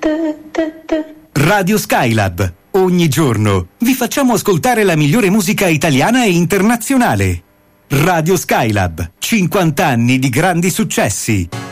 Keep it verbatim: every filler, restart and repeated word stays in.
Radio Skylab. Ogni giorno vi facciamo ascoltare la migliore musica italiana e internazionale. Radio Skylab. cinquanta anni di grandi successi.